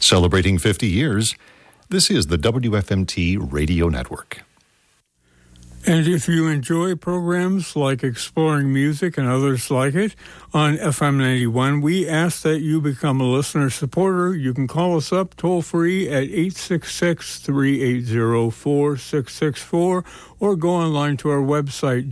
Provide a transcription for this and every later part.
Celebrating 50 years, this is the WFMT Radio Network. And if you enjoy programs like Exploring Music and others like it on FM 91, we ask that you become a listener supporter. You can call us up toll-free at 866-380-4664 or go online to our website,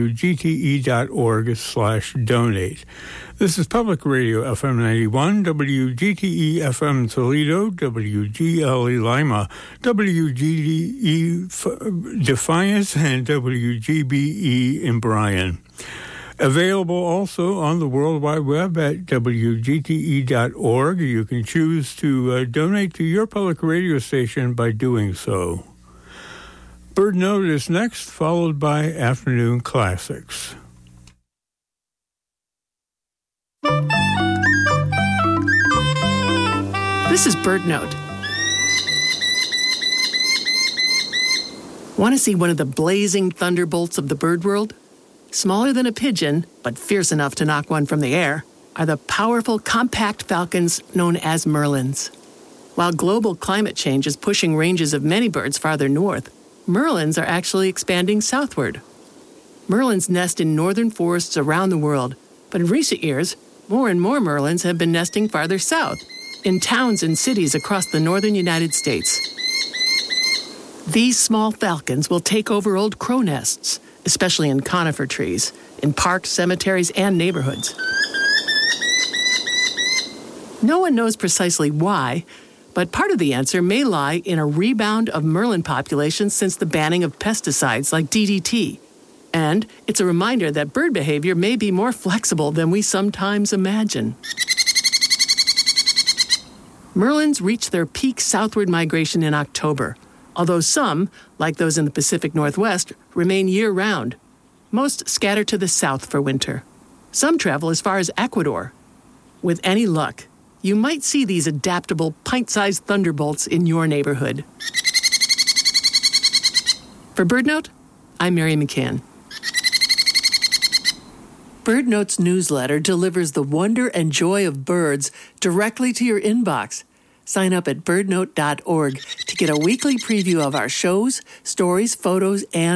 wgte.org/donate. This is Public Radio FM 91, WGTE-FM Toledo, WGLE Lima, WGDE Defiance, and WGBE in Bryan. Available also on the World Wide Web at WGTE.org. You can choose to donate to your public radio station by doing so. Bird Note is next, followed by Afternoon Classics. This is Bird Note. Want to see one of the blazing thunderbolts of the bird world? Smaller than a pigeon, but fierce enough to knock one from the air, are the powerful compact falcons known as merlins. While global climate change is pushing ranges of many birds farther north, merlins are actually expanding southward. Merlins nest in northern forests around the world, but in recent years, more and more merlins have been nesting farther south, in towns and cities across the northern United States. These small falcons will take over old crow nests, especially in conifer trees, in parks, cemeteries, and neighborhoods. No one knows precisely why, but part of the answer may lie in a rebound of merlin populations since the banning of pesticides like DDT. And it's a reminder that bird behavior may be more flexible than we sometimes imagine. Merlins reach their peak southward migration in October, although some, like those in the Pacific Northwest, remain year-round. Most scatter to the south for winter. Some travel as far as Ecuador. With any luck, you might see these adaptable, pint-sized thunderbolts in your neighborhood. For BirdNote, I'm Mary McCann. BirdNote's newsletter delivers the wonder and joy of birds directly to your inbox. Sign up at birdnote.org to get a weekly preview of our shows, stories, photos, and